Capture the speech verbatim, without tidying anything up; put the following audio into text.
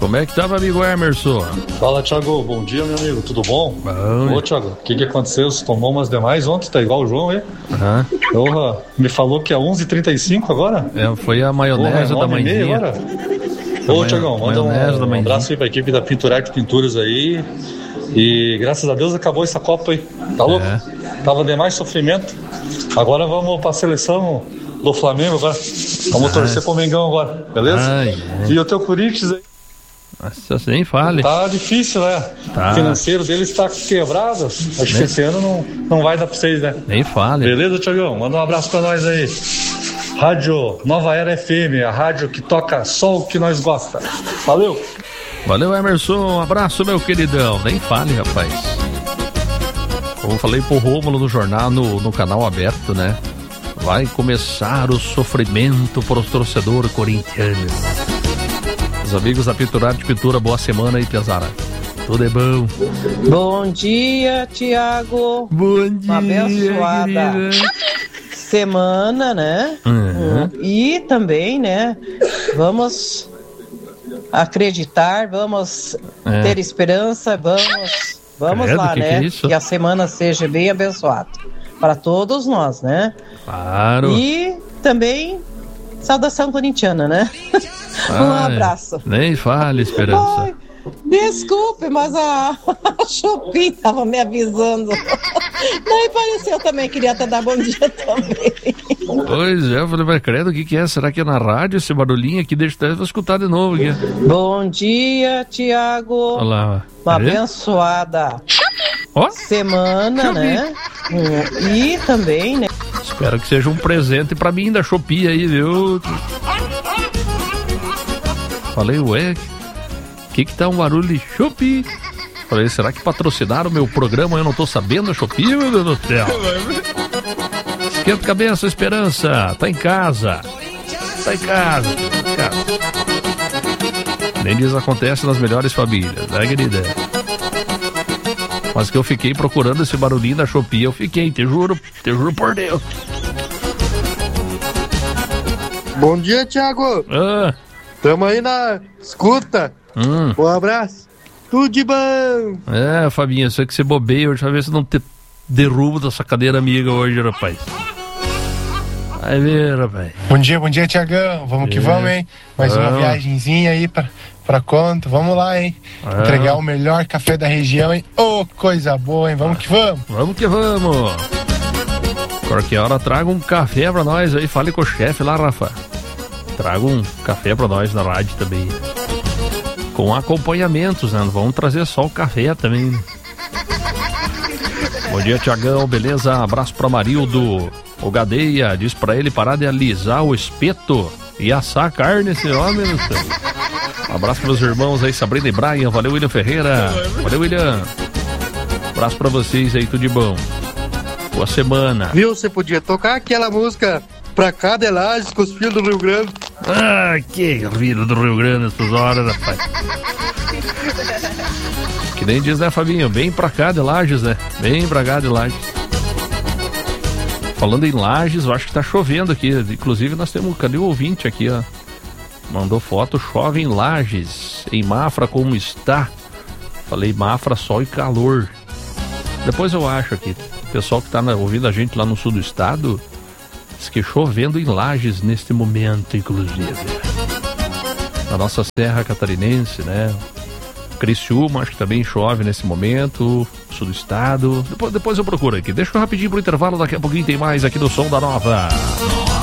Como é que tava, amigo Emerson? Fala, Thiago. Bom dia, meu amigo. Tudo bom? Bom. Ô, Thiago, o que que aconteceu? Você tomou umas demais ontem? Tá igual o João, hein? Aham. Porra, me falou que é onze e trinta e cinco agora? É, foi a maionese Porra, é da manhã. agora? Ô, Thiagão, manda um, um abraço aí pra equipe da Pinturarte Pinturas aí. E graças a Deus acabou essa Copa aí. Tá louco? É. Tava demais sofrimento. Agora vamos pra seleção do Flamengo agora. Vamos Ah. torcer pro Mengão agora, beleza? Ai, ai. E o teu Corinthians aí? Nossa, nem fale. Tá difícil, né? Tá. O financeiro deles tá quebrado. Acho que esse ano não, não vai dar pra vocês, né? Nem fale. Beleza, Thiagão? Manda um abraço pra nós aí. Rádio Nova Era F M, a rádio que toca só o que nós gosta. Valeu! Valeu, Emerson. Um abraço, meu queridão. Nem fale, rapaz. Como eu falei pro Rômulo no jornal, no, no canal aberto, né? Vai começar o sofrimento para o torcedor corintiano. Os amigos da Pinturarte Pintura, boa semana aí, Piazara. Tudo é bom. Bom dia, Tiago. Bom dia, uma abençoada querida. semana, né? Uhum. E também, né? Vamos acreditar, vamos É. ter esperança, vamos, vamos Credo, lá, que que né? é isso? Que a semana seja bem abençoada para todos nós, né? Claro. E também saudação corintiana, né? Um Ai, abraço. Nem fale, Esperança. Ai, desculpe, mas a, a Chopin tava me avisando. Daí pareceu também, queria até dar bom dia também. Pois é, eu falei, mas credo, o que que é? Será que é na rádio esse barulhinho aqui? Deixa eu vou escutar de novo aqui. Bom dia, Tiago. Olha lá. Uma Cadê? abençoada Ó, semana, Deixa eu né? Hum, E também, né? espero que seja um presente pra mim da Shopee aí, viu? Falei, ué, que que tá um barulho de Shopee? Falei, será que patrocinaram o meu programa? Eu não tô sabendo, Shopee, meu Deus do céu. Esquenta a cabeça, Esperança. Tá em casa. Tá em casa. Cara. Nem diz acontece nas melhores famílias, né, querida? Mas que eu fiquei procurando esse barulhinho da Shopee, eu fiquei, te juro, te juro por Deus. Bom dia, Thiago. Ah, Tamo aí na escuta. hum. Um abraço. Tudo de bom. É, Fabinho, só que você bobeia hoje, pra ver se não te derrubo dessa cadeira amiga hoje, rapaz. Vai ver, rapaz. Bom dia, bom dia, Tiagão. Vamos que É. vamos, hein? Mais uma Vamos. viagenzinha aí pra, pra conta. Vamos lá, hein? É. Entregar o melhor café da região, hein? Ô, oh, coisa boa, hein? Vamos que vamos. Vamos que vamos. Qualquer hora traga um café pra nós aí, fale com o chefe lá, Rafa. Traga um café pra nós na rádio também. Com acompanhamentos, né? Não vamos trazer só o café também. Né? Bom dia, Tiagão, beleza? Abraço pra Marildo. O Gadeia diz pra ele parar de alisar o espeto e assar a carne, esse homem. Não sei. Abraço pros meus irmãos aí, Sabrina e Brian. Valeu, William Ferreira. Valeu, William. Abraço pra vocês aí, tudo de bom. Boa semana. Viu, você podia tocar aquela música Pra cá de Lages com os filhos do Rio Grande. Ah, que vida do Rio Grande essas horas, rapaz. Que nem diz, né, Fabinho? Bem pra cá de Lages, né? Bem pra cá de Lages. Falando em Lages, eu acho que tá chovendo aqui. Inclusive, nós temos... Cadê o ouvinte aqui, ó? Mandou foto, chove em Lages. Em Mafra, como está? Falei Mafra, sol e calor. Depois eu acho aqui. O pessoal que tá na, ouvindo a gente lá no sul do estado... Diz que chovendo em Lages neste momento, inclusive. Na nossa serra catarinense, né? Criciúma, acho que também chove nesse momento. Sul do estado. Depois, depois eu procuro aqui. Deixa eu rapidinho pro intervalo, daqui a pouquinho tem mais aqui no Som da Nova.